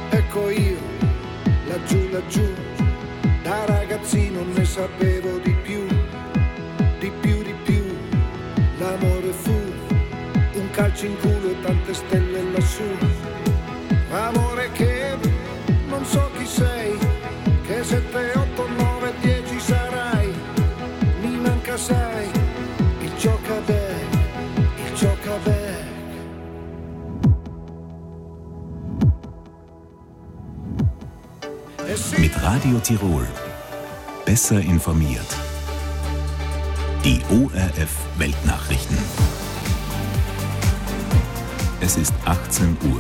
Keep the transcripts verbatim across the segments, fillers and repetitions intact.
ecco io, laggiù, laggiù, da ragazzino ne sapevo di più, di più, di più. L'amore fu un calcio in culo e tante stelle lassù. Amore che non so chi sei, che sette, otto, nove, dieci sarai. Mi manca sai, il giocaback, il giocaback. Mit Radio Tirol. Besser informiert. Die O R F Weltnachrichten. Es ist achtzehn Uhr.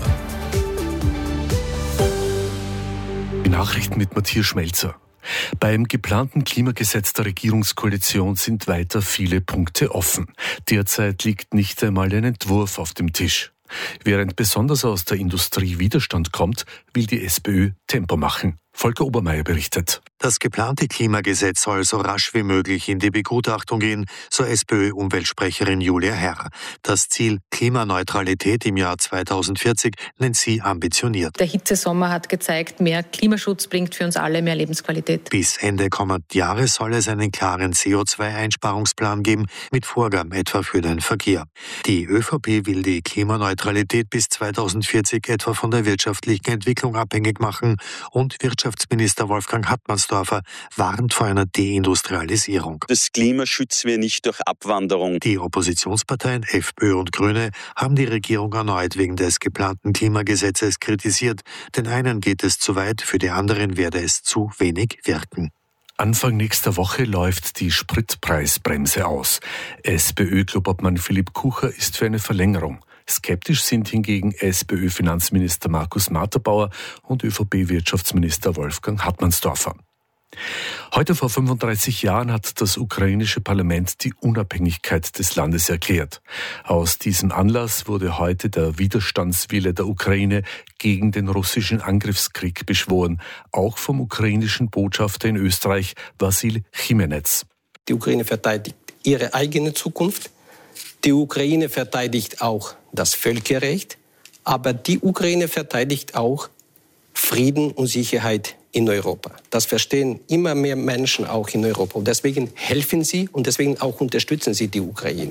Die Nachrichten mit Matthias Schmelzer. Beim geplanten Klimagesetz der Regierungskoalition sind weiter viele Punkte offen. Derzeit liegt nicht einmal ein Entwurf auf dem Tisch. Während besonders aus der Industrie Widerstand kommt, will die SPÖ Tempo machen. Volker Obermeier berichtet. Das geplante Klimagesetz soll so rasch wie möglich in die Begutachtung gehen, so SPÖ-Umweltsprecherin Julia Herr. Das Ziel Klimaneutralität im Jahr zweitausendvierzig nennt sie ambitioniert. Der Hitzesommer hat gezeigt, mehr Klimaschutz bringt für uns alle mehr Lebensqualität. Bis Ende kommenden Jahres soll es einen klaren C O zwei Einsparungsplan geben, mit Vorgaben etwa für den Verkehr. Die ÖVP will die Klimaneutralität bis zweitausendvierzig etwa von der wirtschaftlichen Entwicklung abhängig machen und Wirtschaftsminister Wirtschaftsminister Wolfgang Hartmannsdorfer warnt vor einer Deindustrialisierung. Das Klima schützen wir nicht durch Abwanderung. Die Oppositionsparteien FPÖ und Grüne haben die Regierung erneut wegen des geplanten Klimagesetzes kritisiert. Den einen geht es zu weit, für die anderen werde es zu wenig wirken. Anfang nächster Woche läuft die Spritpreisbremse aus. SPÖ-Klubobmann Philipp Kucher ist für eine Verlängerung. Skeptisch sind hingegen SPÖ-Finanzminister Markus Matterbauer und ÖVP-Wirtschaftsminister Wolfgang Hartmannsdorfer. Heute vor fünfunddreißig Jahren hat das ukrainische Parlament die Unabhängigkeit des Landes erklärt. Aus diesem Anlass wurde heute der Widerstandswille der Ukraine gegen den russischen Angriffskrieg beschworen, auch vom ukrainischen Botschafter in Österreich, Wassil Chimenez. Die Ukraine verteidigt ihre eigene Zukunft. Die Ukraine verteidigt auch das Völkerrecht, aber die Ukraine verteidigt auch Frieden und Sicherheit in Europa. Das verstehen immer mehr Menschen auch in Europa. Und deswegen helfen sie und deswegen auch unterstützen sie die Ukraine.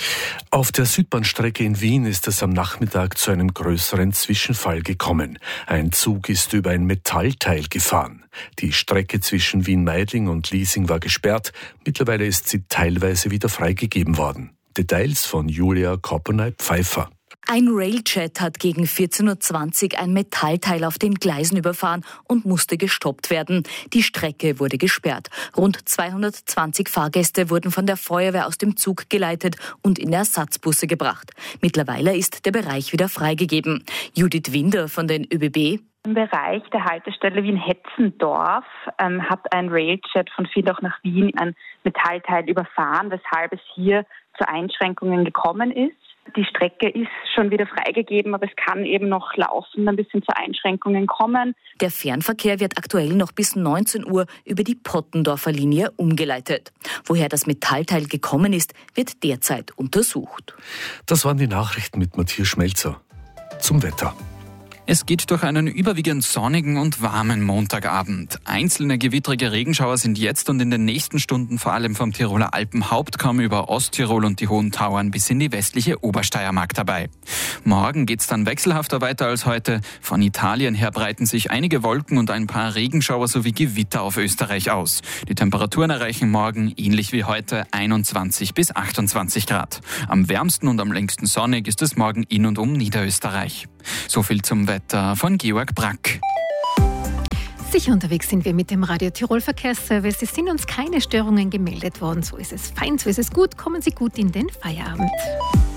Auf der Südbahnstrecke in Wien ist es am Nachmittag zu einem größeren Zwischenfall gekommen. Ein Zug ist über ein Metallteil gefahren. Die Strecke zwischen Wien-Meidling und Liesing war gesperrt. Mittlerweile ist sie teilweise wieder freigegeben worden. Details von Julia Koppernay-Pfeiffer. Ein Railjet hat gegen vierzehn Uhr zwanzig ein Metallteil auf den Gleisen überfahren und musste gestoppt werden. Die Strecke wurde gesperrt. Rund zweihundertzwanzig Fahrgäste wurden von der Feuerwehr aus dem Zug geleitet und in Ersatzbusse gebracht. Mittlerweile ist der Bereich wieder freigegeben. Judith Winder von den ÖBB. Im Bereich der Haltestelle Wien-Hetzendorf ähm, hat ein Railjet von Villach nach Wien ein Metallteil überfahren, weshalb es hier zu Einschränkungen gekommen ist. Die Strecke ist schon wieder freigegeben, aber es kann eben noch laufend ein bisschen zu Einschränkungen kommen. Der Fernverkehr wird aktuell noch bis neunzehn Uhr über die Pottendorfer Linie umgeleitet. Woher das Metallteil gekommen ist, wird derzeit untersucht. Das waren die Nachrichten mit Matthias Schmelzer. Zum Wetter. Es geht durch einen überwiegend sonnigen und warmen Montagabend. Einzelne gewittrige Regenschauer sind jetzt und in den nächsten Stunden vor allem vom Tiroler Alpenhauptkamm über Osttirol und die Hohen Tauern bis in die westliche Obersteiermark dabei. Morgen geht's dann wechselhafter weiter als heute. Von Italien her breiten sich einige Wolken und ein paar Regenschauer sowie Gewitter auf Österreich aus. Die Temperaturen erreichen morgen, ähnlich wie heute, einundzwanzig bis achtundzwanzig Grad. Am wärmsten und am längsten sonnig ist es morgen in und um Niederösterreich. So viel zum Wetter von Georg Brack. Sicher unterwegs sind wir mit dem Radio Tirol Verkehrsservice. Es sind uns keine Störungen gemeldet worden. So ist es fein, so ist es gut. Kommen Sie gut in den Feierabend.